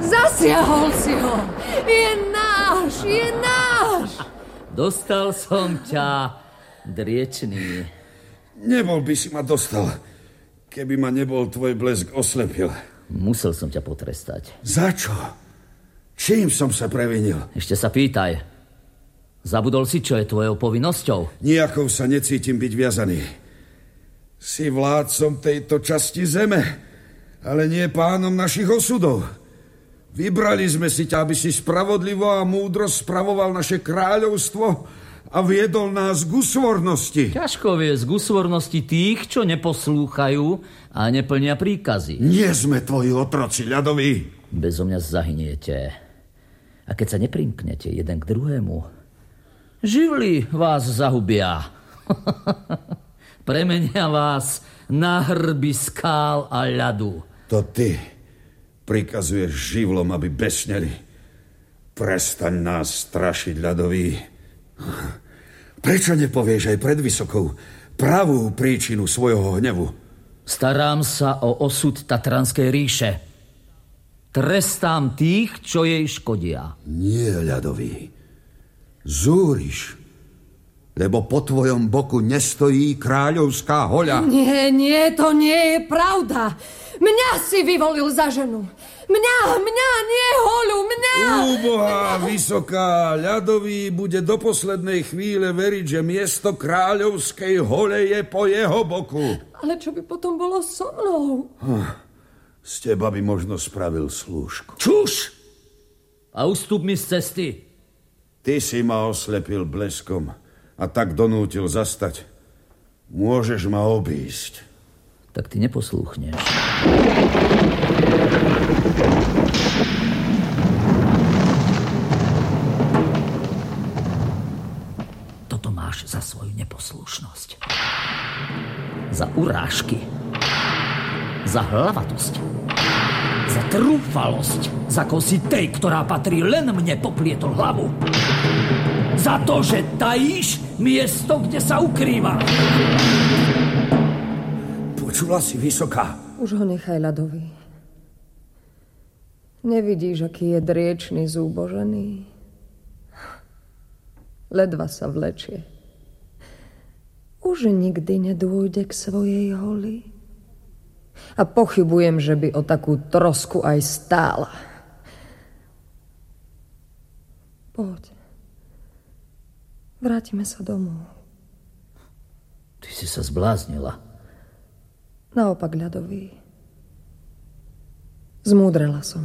Zasiahol si ho! Je náš! Je náš! Dostal som ťa, driečný. Nebol by si ma dostal, keby ma nebol tvoj blesk oslepil. Musel som ťa potrestať. Za čo? Čím som sa previnil? Ešte sa pýtaj. Zabudol si, čo je tvojou povinnosťou? Nijakou sa necítim byť viazaný. Si vládcom tejto časti zeme, ale nie pánom našich osudov. Vybrali sme si ťa, aby si spravodlivo a múdro spravoval naše kráľovstvo a viedol nás k úsvornosti. Ťažko viesť k úsvornosti tých, čo neposlúchajú a neplnia príkazy. Nie sme tvoji otroci, ľadoví. Bezo mňa zahyniete. A keď sa neprimknete jeden k druhému, živly vás zahubia. Premenia vás na hrby skál a ľadu. To ty prikazuješ živlom, aby besneli. Prestaň nás strašiť, ľadový. Prečo nepovieš aj pred Vysokou pravú príčinu svojho hnevu? Starám sa o osud Tatranskej ríše. Trestám tých, čo jej škodia. Nie, ľadový. Zúriš, lebo po tvojom boku nestojí kráľovská hoľa. Nie, to nie je pravda. Mňa si vyvolil za ženu. Mňa, nie hoľu, mňa! Úbohá Vysoká, ľadový bude do poslednej chvíle veriť, že miesto kráľovskej hole je po jeho boku. Ale čo by potom bolo so mnou? Z teba by možno spravil slúžku. Čuš! A ustup mi z cesty. Ty si ma oslepil bleskom a tak donútil zastať. Môžeš ma obísť. Tak ty neposlúchneš. Toto máš za svoju neposlušnosť. Za urážky. Za hlavatosť. Za trúfalosť. Za kosi tej, ktorá patrí len mne, poplietol hlavu. Za to, že tajíš miesto, kde sa ukrýva. Počula si, Vysoká? Už ho nechaj, ľadový. Nevidíš, aký je driečný zúbožený? Ledva sa vlečie. Už nikdy nedôjde k svojej holi. A pochybujem, že by o takú trosku aj stála. Poď. Vrátime sa domov. Ty si sa zbláznila. Naopak, ľadový. Zmúdrela som.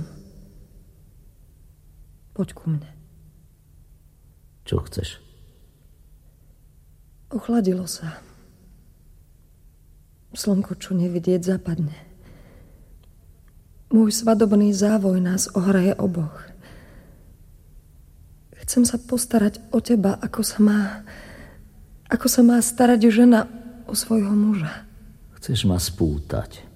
Poď ku mne. Čo chceš? Ochladilo sa. Slnko, čo nevidieť, zapadne. Môj svadobný závoj nás ohreje oboch. Chcem sa postarať o teba, ako sa má starať žena o svojho muža. Chceš ma spútať.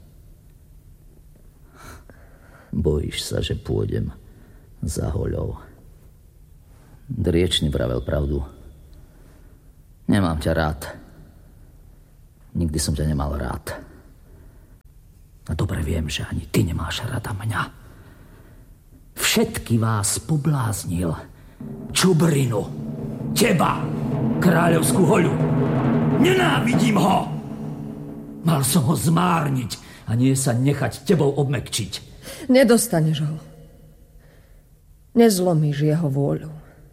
Bojíš sa, že pôjdem za hoľou. Driečný vravel pravdu. Nemám ťa rád. Nikdy som ťa nemal rád. A dobre viem, že ani ty nemáš rada mňa. Všetky vás pobláznil. Čubrinu. Teba. Kráľovskú hoľu. Nenávidím ho. Mal som ho zmárniť a nie sa nechať tebou obmekčiť. Nedostaneš ho. Nezlomíš jeho vôľu.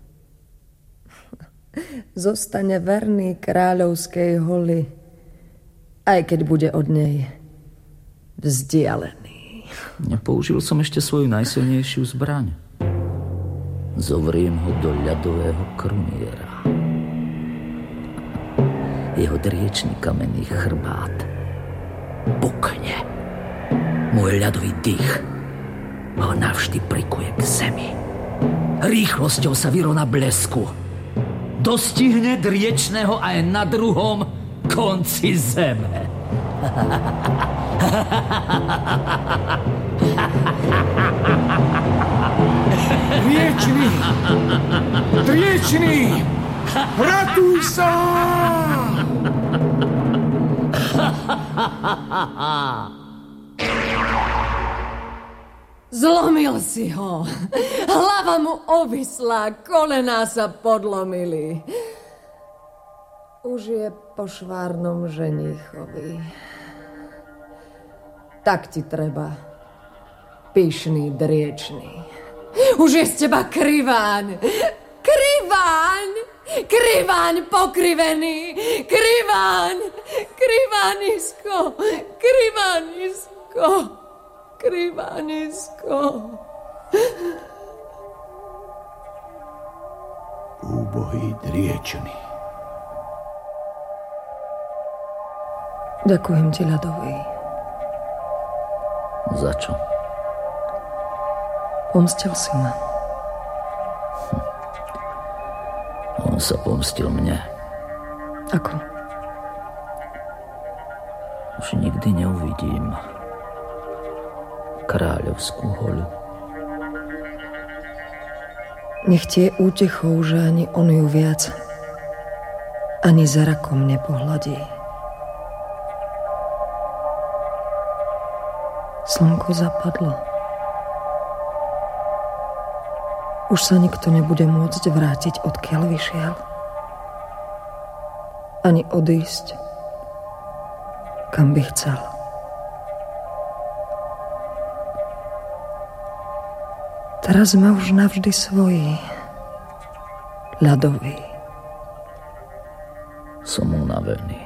Zostane verný kráľovskej holi, aj keď bude od nej vzdialený. Nepoužil som ešte svoju najsilnejšiu zbraň. Zovriem ho do ľadového krmiera. Jeho driečný kamenný chrbát pukne. Môj ľadový dých ho navždy prikuje k zemi. Rýchlosťou sa vyrovná blesku. Dostihne driečného aj na druhom konci zeme. Driečný! Driečný! Ratuj sa! Zlomil si ho. Hlava mu ovislá, kolená sa podlomili. Už je po švárnom ženíchovi. Tak ti treba, pyšný driečný. Už je z teba kriváň. Kriváň! Kriváň pokrivený! Kriváň! Krivánisko! Krivánisko! Krivánisko! Úbohý driečný. Ďakujem ti, ľadový. Za čo? Pomstil si ma. On sa pomstil mne. Ako? Už nikdy neuvidím kráľovskú holu. Nech ti je útechou, že ani on ju viac ani zrakom nepohľadí. Slnko zapadlo. Už sa nikto nebude môcť vrátiť, odkiaľ vyšiel. Ani odísť, kam by chcel. Teraz ma už navždy svojí, ľadový. Som unavený.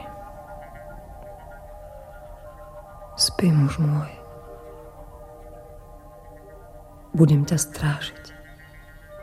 Spí, muž môj. Budem ťa strážiť.